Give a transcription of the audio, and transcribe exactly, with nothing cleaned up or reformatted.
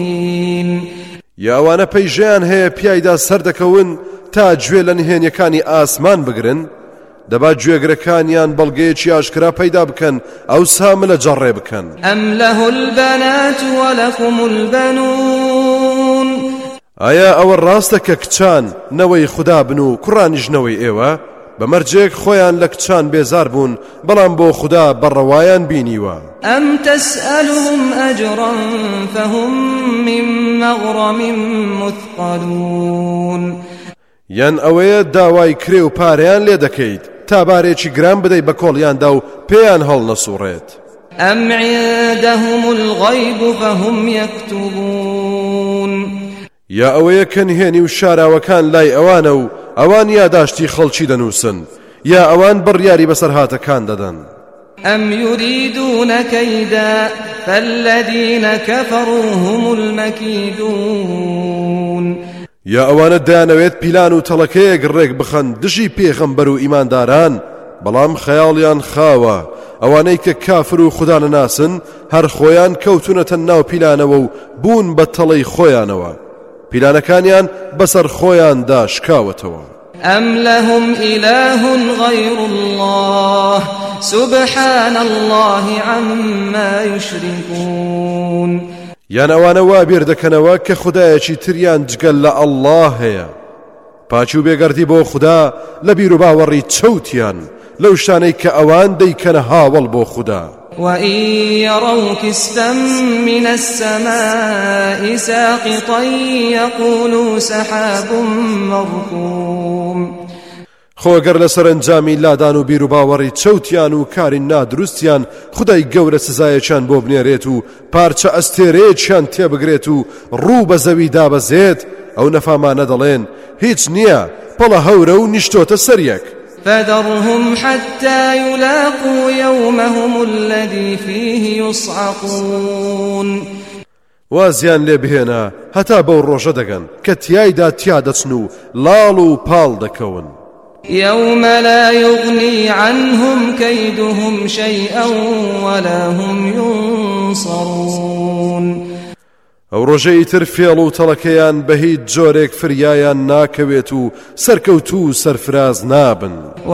یاوانە پەیژیان هەیە پیایدا سەردەکەون تا گوێ لە نهێنیەکانی ئاسمان بگرن دەبا گوێگرەکانیان بەڵگەیەکی ئاشکرا پەیدا بکەن ئەو سامە لە جەڕێ بکەن ئەم لەه البەنات وەلەکم البەنون ئایا ئەوە ڕاستە کە کچان نەوەی خوددا بن و کوڕانیش نەوەی ئێوە بەمەرجێک خۆیان لە کچان بێزار بوون بەڵام بۆ خوددا بەڕەوایان بینیوە ئەم تەسئەلهم ئەجڕا فەهم من مەغڕەم مثقەلون یان ئەوەیە داوای کرێ و پارەیان لێ دەکەیت تا بارێکی گران بدەیت بە کۆڵیاندا و پێیان هەڵ نەسوڕێت ئەم عندهم الغەیب فەهم یەکتوبون یا ئەوەیە کە نهێنی و شاراوەکان لای ئەوانە و ئەوان یاداشتی خەڵکی دەنووسن یا ئەوان بڕیاری بەسەر هاتەکان دەدەن ئەم یوریدونە کەیدا فالذین کەفەڕوا هم المەکیدون یا ئەوانە دایانەوێت پیلان و تەڵەکەیەک ڕێک بخەن دژی پێغەمبەر و ئیمانداران بەڵام خەیاڵیان خاوە ئەوانەی کە کافر و خوددا نەناسن هەر خۆیان کەوتونەتە ناو پیلانەوە و بوون بە تەڵەی خۆیانەوە پیلانەکانیان بەسەر خۆیاندا شکاوەتەوە ئەم لەهم ئیلاه غەیر الله سبحان الله عما یشركون یان ئەوانە وا بیر دەکەنەوە کە خودایەکی تریان جگەل لە ئەڵڵاه هەیە پاچی و بێگەردی بۆ خوددا لە بیر و باوەڕی چەوتیان لەو شتانەی کە ئەوان دەیکەنە هاوڵ بۆ خوددا وَإِن يَرَوْا كِسْفًا مِّنَ السَّمَاءِ سَاقِطًا يَقُولُوا سَحَابٌ مَّرْكُومٌ خۆگەر لە سەرنجامی لادان و بیر و باوەڕی چەوتیان و کاری نادروستیان خودای گەورە سزایەکیان بۆ بنێرێت و پارچە ئەستێرەیەکیان تێبگرێت و ڕوو بە زەوی دابەزێت ئەو نەفامانە دەڵێن هیچ نییە پەڵە هەورە و نیشتۆتە سەریەک فذرهم حتى يلاقوا يومهم الذي فيه يصعقون وازیان لێ بهێنە هەتا بەو ڕۆژە دەگەن کە تیایدا تیا دەچن و لاڵ و پاڵ دەکەون يوم لا يغني عنهم كيدهم شيئا ولا هم ينصرون ئەو ڕۆژەی تر فێڵ و تەڵەکەیان بە هیچ جۆرێک فریایان ناکەوێت و سەرکەوتو و سەرفراز نابن